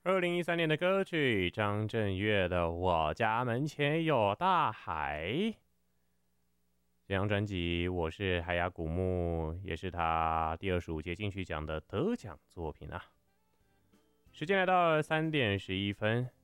2013年的歌曲，张震岳的《我家门前有大海》。这张专辑我是海牙古墓，也是他第25届金曲奖的得奖作品啊。时间来到了3点11分，